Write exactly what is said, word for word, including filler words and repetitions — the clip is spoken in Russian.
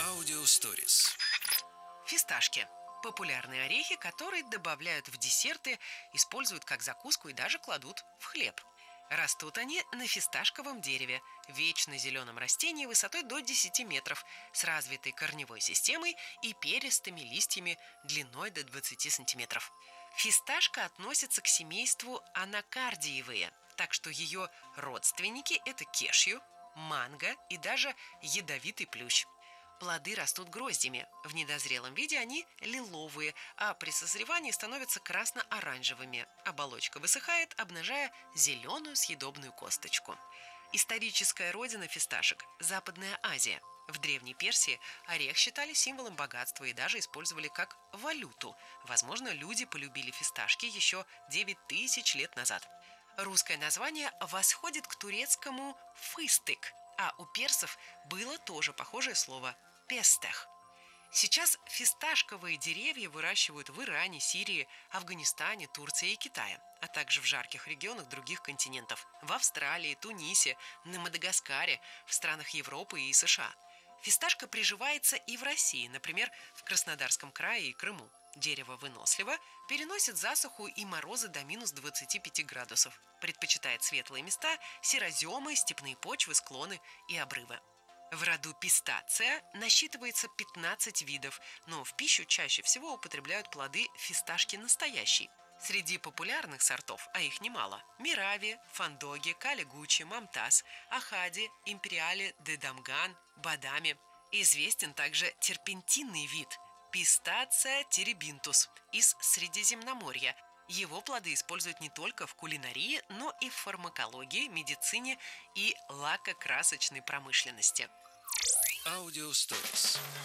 Аудиосторис. Фисташки. Популярные орехи, которые добавляют в десерты, используют как закуску и даже кладут в хлеб. Растут они на фисташковом дереве, вечно зеленом растении высотой до десяти метров, с развитой корневой системой и перистыми листьями длиной до двадцати сантиметров. Фисташка относится к семейству анакардиевые, так что ее родственники – это кешью, манго и даже ядовитый плющ. Плоды растут гроздями. В недозрелом виде они лиловые, а при созревании становятся красно-оранжевыми. Оболочка высыхает, обнажая зеленую съедобную косточку. Историческая родина фисташек – Западная Азия. В Древней Персии орех считали символом богатства и даже использовали как валюту. Возможно, люди полюбили фисташки еще девять тысяч лет назад. Русское название восходит к турецкому «фыстык», а у персов было тоже похожее слово «пестех». Сейчас фисташковые деревья выращивают в Иране, Сирии, Афганистане, Турции и Китае, а также в жарких регионах других континентов – в Австралии, Тунисе, на Мадагаскаре, в странах Европы и США. Фисташка приживается и в России, например, в Краснодарском крае и Крыму. Дерево выносливо, переносит засуху и морозы до минус двадцати пяти градусов. Предпочитает светлые места, сероземы, степные почвы, склоны и обрывы. В роду пистация насчитывается пятнадцать видов, но в пищу чаще всего употребляют плоды фисташки настоящей. Среди популярных сортов, а их немало – Мирави, Фандоги, Кали-Гуччи, Мамтаз, Ахади, Империали де Дамган, Бадами. Известен также терпентинный вид – Пистация теребинтус из Средиземноморья. Его плоды используют не только в кулинарии, но и в фармакологии, медицине и лакокрасочной промышленности. Аудиосторис.